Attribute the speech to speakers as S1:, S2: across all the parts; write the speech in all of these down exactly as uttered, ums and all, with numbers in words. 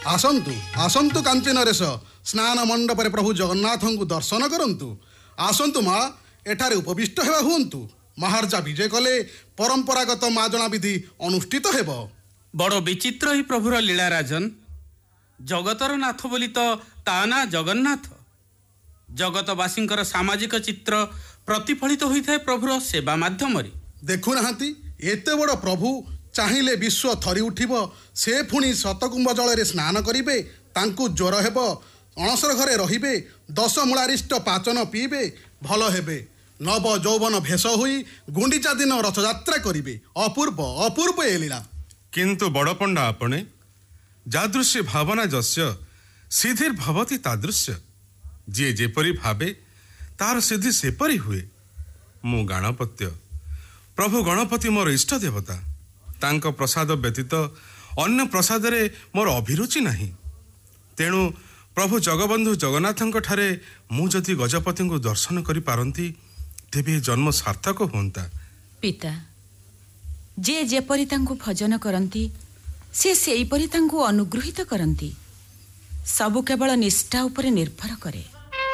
S1: आसंतु आसंतु कांची नरेश स्नान मंडप रे प्रभु जगन्नाथ को दर्शन करंतु। आसंतु माँ एठारे उपविष्ट हेबा हुंतु। महाराजा विजय कले परंपरागत माजना विधि अनुष्ठित हेब।
S2: बड़ विचित्र ही प्रभुर लीला राजन। जगतर नाथ बोली तो ता ना जगन्नाथ। जगतवासींकर सामाजिक चित्र प्रतिफलित होइथाय प्रभुर सेवा माध्यम रे।
S1: देखु नाहांती एते बड़ प्रभु चाहिए विश्व थरी उठिब। से पुणी शतकुंभ जल रे स्नान करिवे, तांकु ज्वर हेब, अणसर घरे रहिबे, दश मूलारिष्ट पाचन पीबे, भल हेबे, नव यौवन भेष होई गुंडीचा दिन रथयात्रा करिवे। अपूर्व अपूर्व ए लीला।
S3: किंतु बड़ पंडा आपणे जादृश्य भावना जस्य सिद्धिर भवती तादृश्य। जी जेपरी भावे तार सिद्धि सेपरी हुए। मु गणपत्य प्रभु गणपति मोर इष्ट देवता। तांको प्रसाद व्यतीत अन्य प्रसाद रे मोर अभिरुचि नहीं। तेणु प्रभु जगबंधु जगन्नाथंक ठारे मु जदि गजपति को दर्शन करि पारंती तेबे जन्म सार्थक होंता।
S4: पिता जे जेपरी तांको भजन करंती से सेई परी तांको अनुग्रहित करंती। सबु केवल निष्ठा उपरे निर्भर करे।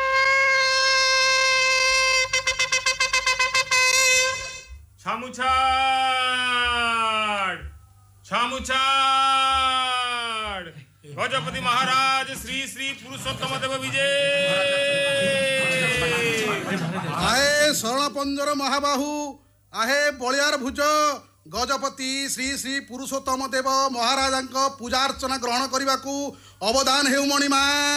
S5: छामुछाड़ छामुछाड़ गजपति महाराज श्री श्री पुरुषोत्तम देव विजय।
S1: आए शरण पंजर महाबाहु, आहे बलियार भुज गजपति श्री श्री पुरुषोत्तम देव महाराजा पूजा अर्चना ग्रहण करने को अवदान हेउ मणिमा।